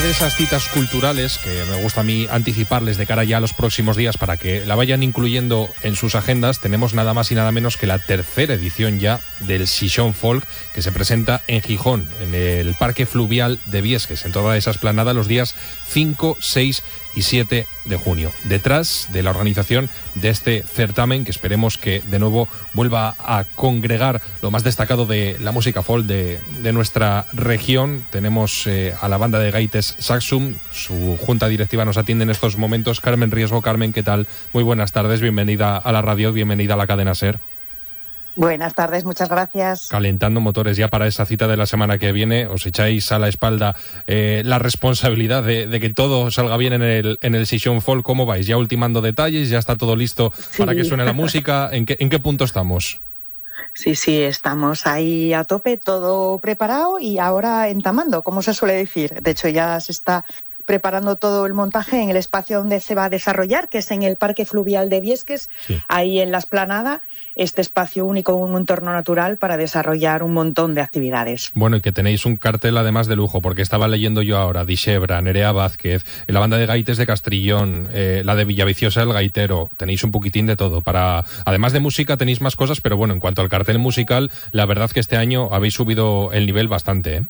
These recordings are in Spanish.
de esas citas culturales que me gusta a mí anticiparles de cara ya a los próximos días para que la vayan incluyendo en sus agendas. Tenemos nada más y nada menos que la tercera edición ya del Xixón Folk, que se presenta en Gijón, en el Parque Fluvial de Viesques, en toda esa explanada, los días 5, 6 y 7 de junio. Detrás de la organización de este certamen, que esperemos que de nuevo vuelva a congregar lo más destacado de la música folk de nuestra región, tenemos a la banda de gaites Saxum. Su junta directiva nos atiende en estos momentos. Carmen Riesgo. Carmen, ¿qué tal? Muy buenas tardes, bienvenida a la radio, bienvenida a la cadena SER. Buenas tardes, muchas gracias. Calentando motores ya para esa cita de la semana que viene. Os echáis a la espalda la responsabilidad de que todo salga bien en el Xixón Folk. ¿Cómo vais? ¿Ya ultimando detalles? ¿Ya está todo listo para que suene la música? ¿En qué punto estamos? Sí, estamos ahí a tope, todo preparado y ahora entamando, como se suele decir. De hecho, ya se está preparando todo el montaje en el espacio donde se va a desarrollar, que es en el Parque Fluvial de Viesques, sí. Ahí en la explanada, este espacio único, un entorno natural para desarrollar un montón de actividades. Bueno, y que tenéis un cartel además de lujo, porque estaba leyendo yo ahora, Dixebra, Nerea Vázquez, la banda de gaites de Castrillón, la de Villaviciosa el Gaitero, tenéis un poquitín de todo. Además de música tenéis más cosas, pero bueno, en cuanto al cartel musical, la verdad que este año habéis subido el nivel bastante, ¿eh?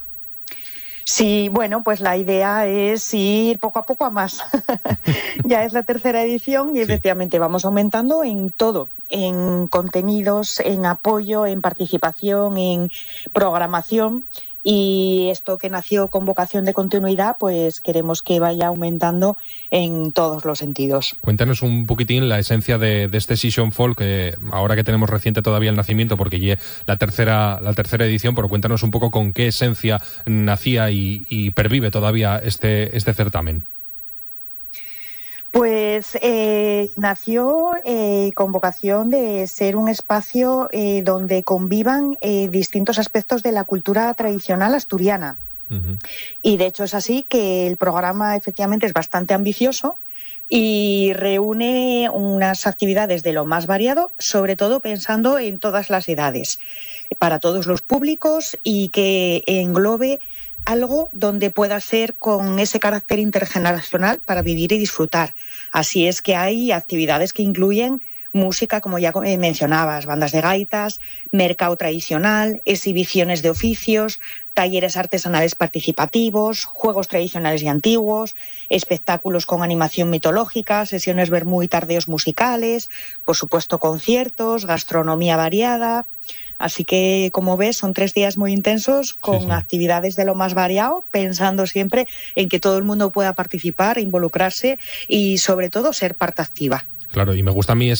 Sí, bueno, pues la idea es ir poco a poco a más. Ya es la tercera edición y efectivamente vamos aumentando en todo, en contenidos, en apoyo, en participación, en programación. Y esto que nació con vocación de continuidad, pues queremos que vaya aumentando en todos los sentidos. Cuéntanos un poquitín la esencia de este Xixón Folk, ahora que tenemos reciente todavía el nacimiento, porque ya la tercera edición, pero cuéntanos un poco con qué esencia nacía y pervive todavía este certamen. Pues nació con vocación de ser un espacio donde convivan distintos aspectos de la cultura tradicional asturiana. Uh-huh. Y de hecho es así que el programa efectivamente es bastante ambicioso y reúne unas actividades de lo más variado, sobre todo pensando en todas las edades, para todos los públicos y que englobe algo donde pueda ser con ese carácter intergeneracional para vivir y disfrutar. Así es que hay actividades que incluyen música, como ya mencionabas, bandas de gaitas, mercado tradicional, exhibiciones de oficios, talleres artesanales participativos, juegos tradicionales y antiguos, espectáculos con animación mitológica, sesiones vermú y tardeos musicales, por supuesto conciertos, gastronomía variada. Así que, como ves, son 3 días muy intensos con actividades de lo más variado, pensando siempre en que todo el mundo pueda participar, involucrarse y, sobre todo, ser parte activa. Claro, y me gusta a mí